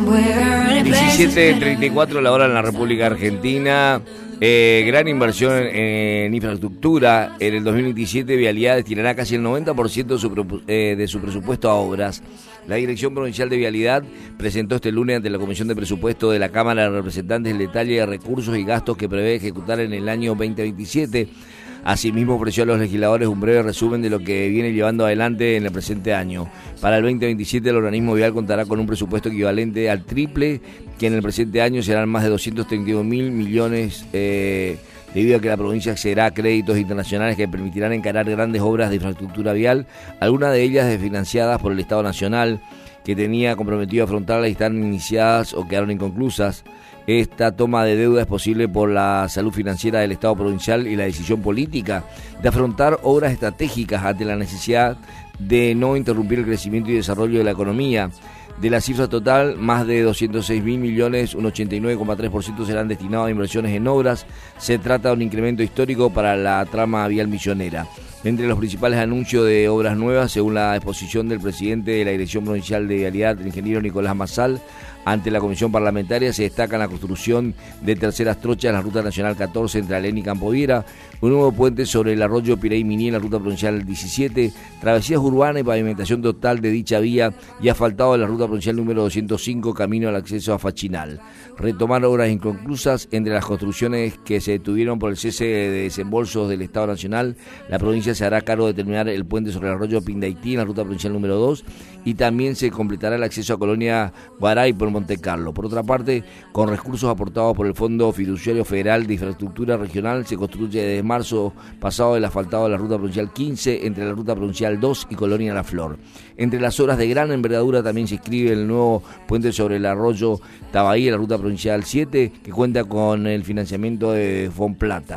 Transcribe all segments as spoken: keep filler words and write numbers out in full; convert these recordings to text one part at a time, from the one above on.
diecisiete treinta y cuatro la hora en la República Argentina. Eh, gran inversión en, en infraestructura. En el dos mil veintisiete Vialidad destinará casi el noventa por ciento de su, eh, de su presupuesto a obras. La Dirección Provincial de Vialidad presentó este lunes ante la Comisión de Presupuesto de la Cámara de Representantes el detalle de recursos y gastos que prevé ejecutar en el año veinte veintisiete. Asimismo, ofreció a los legisladores un breve resumen de lo que viene llevando adelante en el presente año. Para el veinte veintisiete, el organismo vial contará con un presupuesto equivalente al triple que en el presente año. Serán más de doscientos treinta y un mil millones, eh, debido a que la provincia accederá a créditos internacionales que permitirán encarar grandes obras de infraestructura vial, algunas de ellas desfinanciadas por el Estado Nacional, que tenía comprometido a afrontarlas y están iniciadas o quedaron inconclusas. Esta toma de deuda es posible por la salud financiera del Estado provincial y la decisión política de afrontar obras estratégicas ante la necesidad de no interrumpir el crecimiento y desarrollo de la economía. De la cifra total, más de doscientos seis mil millones, un ochenta y nueve coma tres por ciento serán destinados a inversiones en obras. Se trata de un incremento histórico para la trama vial misionera. Entre los principales anuncios de obras nuevas, según la exposición del presidente de la Dirección Provincial de Vialidad, el ingeniero Nicolás Massal, ante la Comisión Parlamentaria, se destaca la construcción de terceras trochas en la Ruta Nacional catorce entre Alén y Campoviera, un nuevo puente sobre el arroyo Pirey-Miní en la Ruta Provincial diecisiete, travesías urbanas y pavimentación total de dicha vía y asfaltado de la Ruta Provincial número doscientos cinco, camino al acceso a Fachinal. Retomar obras inconclusas. Entre las construcciones que se detuvieron por el cese de desembolsos del Estado Nacional, la provincia se hará cargo de terminar el puente sobre el arroyo Pindaití en la Ruta Provincial número dos y también se completará el acceso a Colonia Guaray por Monte Carlo. Por otra parte, con recursos aportados por el Fondo Fiduciario Federal de Infraestructura Regional, se construye desde marzo pasado el asfaltado de la Ruta Provincial quince entre la Ruta Provincial dos y Colonia La Flor. Entre las obras de gran envergadura también se inscribe el nuevo puente sobre el arroyo Tabaí en la Ruta Provincial siete, que cuenta con el financiamiento de Fonplata.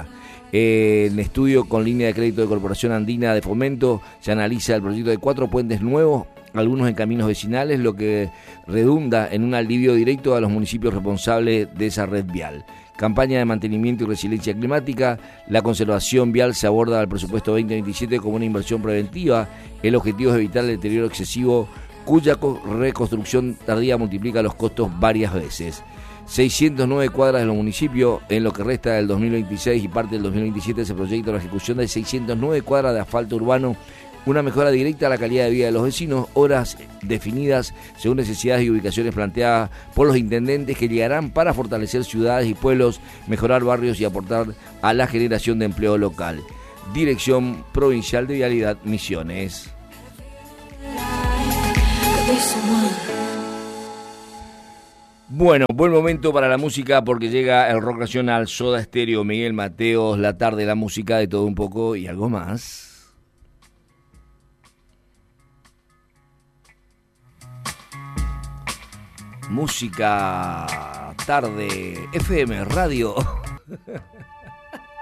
En estudio con línea de crédito de Corporación Andina de Fomento se analiza el proyecto de cuatro puentes nuevos, algunos en caminos vecinales, lo que redunda en un alivio directo a los municipios responsables de esa red vial. Campaña de mantenimiento y resiliencia climática. La conservación vial se aborda al presupuesto veinte veintisiete como una inversión preventiva. El objetivo es evitar el deterioro excesivo, cuya reconstrucción tardía multiplica los costos varias veces. seiscientas nueve cuadras de los municipios. En lo que resta del dos mil veintiséis y parte del dos mil veintisiete se proyecta la ejecución de seiscientas nueve cuadras de asfalto urbano, una mejora directa a la calidad de vida de los vecinos, obras definidas según necesidades y ubicaciones planteadas por los intendentes que llegarán para fortalecer ciudades y pueblos, mejorar barrios y aportar a la generación de empleo local. Dirección Provincial de Vialidad, Misiones. Bueno, buen momento para la música porque llega el rock nacional, Soda Stereo, Miguel Mateos, la tarde, la música de todo un poco y algo más. Música tarde, F M, radio.